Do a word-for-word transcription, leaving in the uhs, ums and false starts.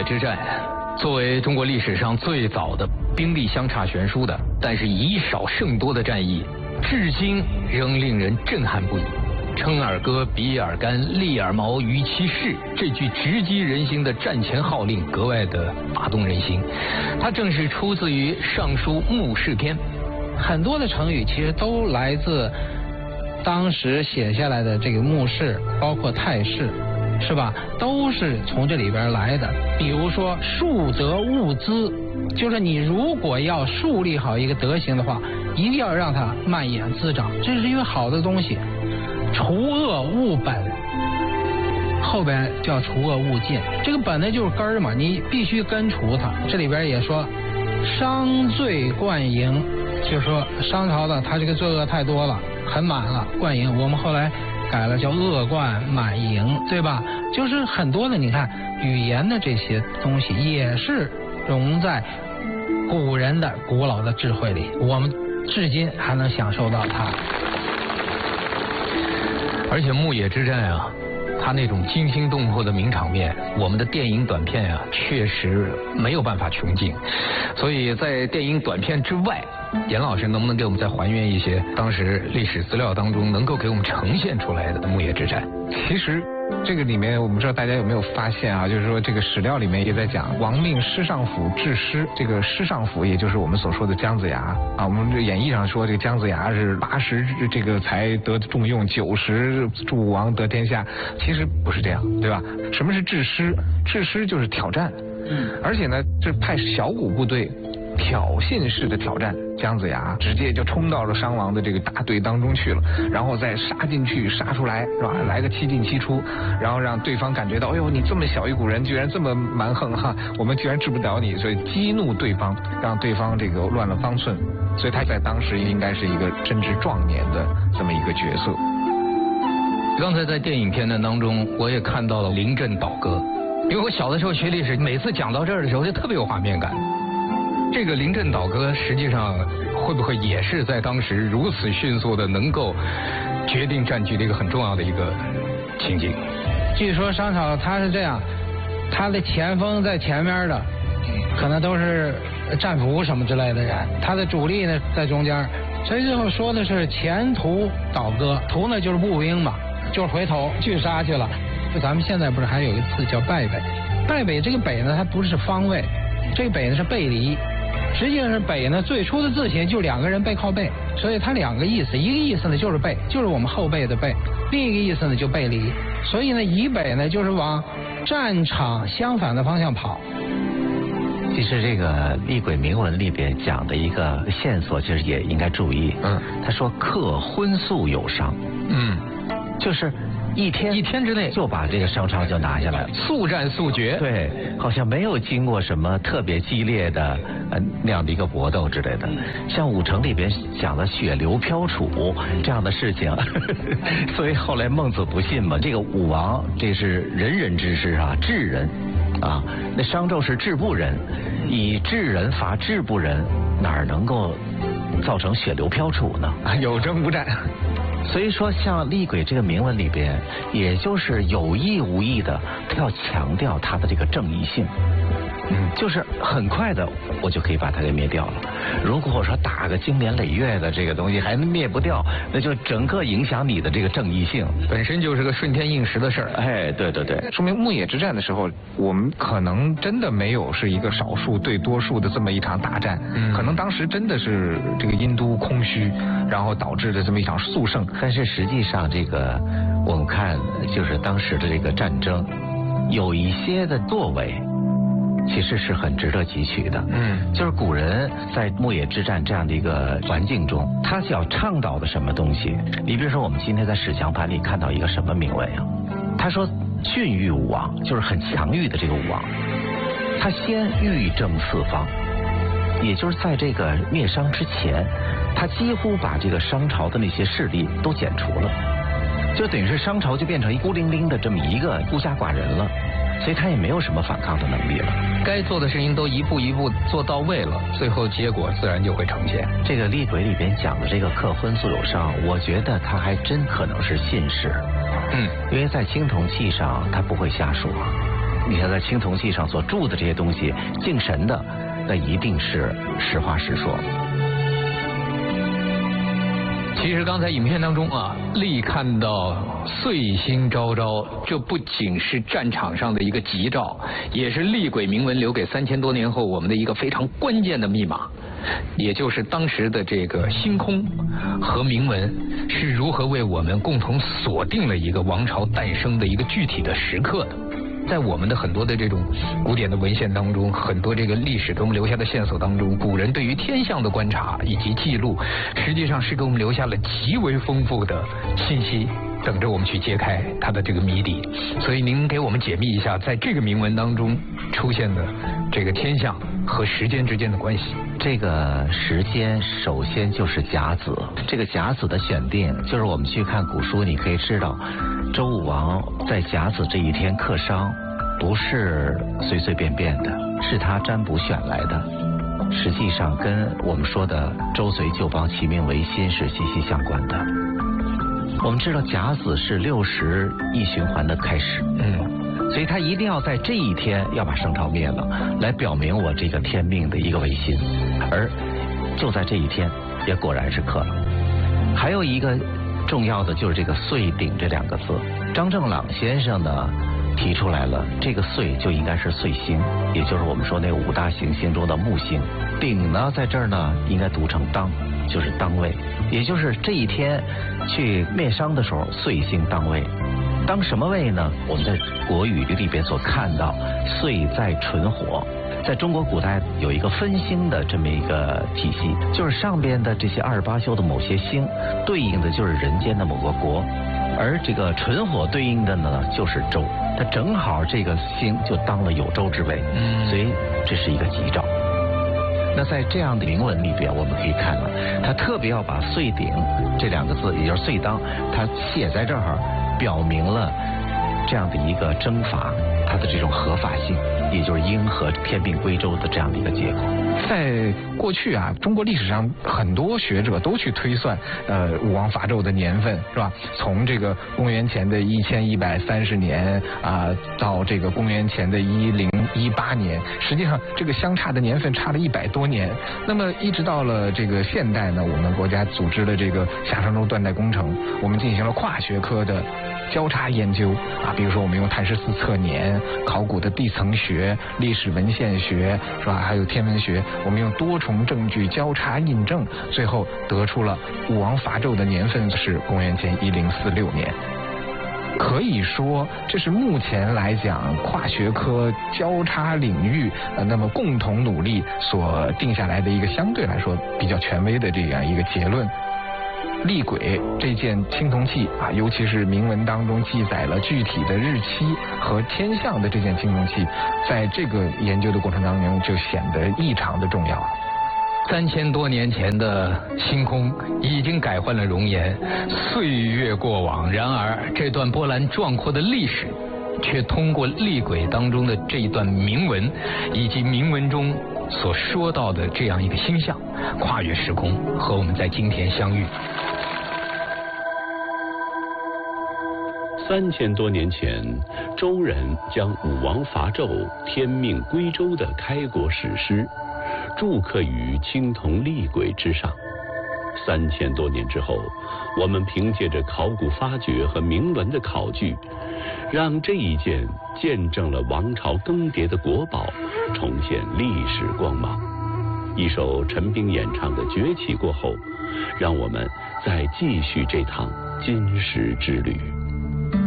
之战，作为中国历史上最早的兵力相差悬殊的，但是以少胜多的战役，至今仍令人震撼不已。称尔戈，比尔干，利尔毛，于其事，这句直击人心的战前号令格外的打动人心。它正是出自于《尚书·目视篇》。 很多的成语其实都来自当时写下来的这个目视，包括态势，是吧？都是从这里边来的。比如说树德物滋，就是你如果要树立好一个德行的话，一定要让它蔓延滋长，这是一个好的东西。除恶务本，后边叫除恶务尽，这个本呢就是根儿嘛，你必须根除它。这里边也说商罪贯盈，就是说商朝的他这个罪恶太多了，很满了，贯盈，我们后来改了叫恶贯满盈，对吧？就是很多的，你看语言的这些东西也是融在古人的古老的智慧里，我们至今还能享受到它。 而且牧野之战啊，它那种惊心动魄的名场面，我们的电影短片啊，确实没有办法穷尽。所以在电影短片之外，严老师能不能给我们再还原一些当时历史资料当中能够给我们呈现出来的牧野之战？ 其实这个里面，我不知道大家有没有发现啊，就是说这个史料里面也在讲王命师上府治师，这个师上府也就是我们所说的姜子牙啊。我们这演义上说这个姜子牙是八十这个才得重用，九十助王得天下，其实不是这样，对吧？什么是治师？治师就是挑战，嗯，而且呢，这派小股部队挑衅式的挑战，姜子牙直接就冲到了商王的这个大队当中去了，然后再杀进去杀出来，是吧？来个七进七出，然后让对方感觉到，哎呦，你这么小一股人，居然这么蛮横哈，我们居然治不了你，所以激怒对方，让对方这个乱了方寸，所以他在当时应该是一个真知壮年的这么一个角色。 刚才在电影片段当中，我也看到了临阵倒戈，因为我小的时候学历史，每次讲到这儿的时候就特别有画面感。这个临阵倒戈实际上会不会也是在当时如此迅速的能够决定战局的一个很重要的一个情景？ 据说商朝他是这样，他的前锋在前面的可能都是战俘什么之类的人，他的主力呢在中间，所以最后说的是前途倒戈，途呢就是步兵嘛，就是回头去杀去了。就咱们现在不是还有一个字叫败北，败北这个北呢它不是方位，这个北呢是背离，实际上是北呢最初的字形就两个人背靠背，所以它两个意思，一个意思呢就是背，就是我们后背的背，另一个意思呢就背离，所以呢以北呢就是往战场相反的方向跑。 其实这个厉鬼铭文里边讲的一个线索，其实也应该注意。嗯，他说克荤素有商，嗯，就是一天一天之内就把这个商朝就拿下来了， 速战速决。 对，好像没有经过什么特别激烈的呃那样的一个搏斗之类的。像武城里边讲的血流飘杵这样的事情，所以后来孟子不信嘛。这个武王这是仁人之师啊，智人啊，那商纣是智不仁，以智人伐智不仁，哪儿能够造成血流飘杵呢？ 啊，有征无战。 所以说，像厉鬼这个铭文里边，也就是有意无意的，他要强调他的这个正义性。嗯，就是很快的，我就可以把它给灭掉了。如果我说打个经年累月的这个东西还灭不掉，那就整个影响你的这个正义性， 本身就是个顺天应时的事儿。 哎，对对对， 说明牧野之战的时候，我们可能真的没有是一个少数对多数的这么一场大战，嗯，可能当时真的是这个殷都空虚，然后导致的这么一场速胜。 但是实际上，这个我们看，就是当时的这个战争，有一些的作为。其实是很值得汲取的，嗯，就是古人在牧野之战这样的一个环境中，他想倡导的什么东西？你比如说，我们今天在史强盘里看到一个什么铭文呀？他说训育武王，就是很强欲的这个武王，他先欲正四方，也就是在这个灭商之前，他几乎把这个商朝的那些势力都剪除了，就等于是商朝就变成一孤零零的这么一个孤家寡人了。所以他也没有什么反抗的能力了， 该做的事情都一步一步做到位了，最后结果自然就会呈现。 这个厉鬼里边讲的这个克荤素有商，我觉得他还真可能是信使，嗯，因为在青铜器上他不会瞎说， 你看在青铜器上所铸的这些东西，敬神的，那一定是实话实说。 其实刚才影片当中啊，历看到岁星昭昭，这不仅是战场上的一个吉兆，也是厉鬼铭文留给三千多年后我们的一个非常关键的密码，也就是当时的这个星空和铭文是如何为我们共同锁定了一个王朝诞生的一个具体的时刻的。在我们的很多的这种古典的文献当中，很多这个历史给我们留下的线索当中，古人对于天象的观察以及记录，实际上是给我们留下了极为丰富的信息，等着我们去揭开它的这个谜底。所以您给我们解密一下，在这个铭文当中出现的这个天象和时间之间的关系。 这个时间首先就是甲子，这个甲子的选定，就是我们去看古书，你可以知道，周武王在甲子这一天克商，不是随随便便的，是他占卜选来的。实际上跟我们说的周隋旧邦齐命维新是息息相关的。我们知道甲子是六十一循环的开始，嗯，所以他一定要在这一天要把商朝灭了，来表明我这个天命的一个维新。而就在这一天，也果然是克了。还有一个重要的就是这个岁鼎这两个字，张正朗先生呢提出来了，这个岁就应该是岁星，也就是我们说那五大行星中的木星。鼎呢在这儿呢应该读成当，就是当位，也就是这一天去灭商的时候，岁星当位。当什么位呢？我们在国语里边所看到，岁在纯火。在中国古代有一个分星的这么一个体系，就是上边的这些二十八宿的某些星，对应的就是人间的某个国，而这个纯火对应的呢就是周，它正好这个星就当了有周之位，所以这是一个吉兆。那在这样的铭文里边，我们可以看到，他特别要把岁鼎这两个字，也就是岁当，他写在这儿，表明了这样的一个征伐，它的这种合法性，也就是应和天命归周的这样的一个结果。 在过去啊，中国历史上很多学者都去推算，呃，武王伐纣的年份，是吧？从这个公元前的一千一百三十年啊、呃，到这个公元前的一零一八年，实际上这个相差的年份差了一百多年。那么一直到了这个现代呢，我们国家组织了这个夏商周断代工程，我们进行了跨学科的交叉研究啊，比如说我们用碳十四测年、考古的地层学、历史文献学，是吧？还有天文学，我们用多重证据交叉印证，最后得出了武王伐纣的年份是公元前一零四六年。可以说，这是目前来讲跨学科交叉领域呃，那么共同努力所定下来的一个相对来说比较权威的这样一个结论。厉鬼这件青铜器啊，尤其是铭文当中记载了具体的日期和天象的这件青铜器，在这个研究的过程当中就显得异常的重要。 三千多年前的星空已经改换了容颜，岁月过往，然而这段波澜壮阔的历史却通过厉鬼当中的这一段铭文以及铭文中所说到的这样一个星象，跨越时空和我们在今天相遇。 三千多年前，周人将武王伐纣、天命归周的开国史诗铸刻于青铜厉鬼之上。三千多年之后，我们凭借着考古发掘和铭文的考据，让这一件见证了王朝更迭的国宝重现历史光芒。一首陈冰演唱的崛起过后，让我们再继续这趟金石之旅。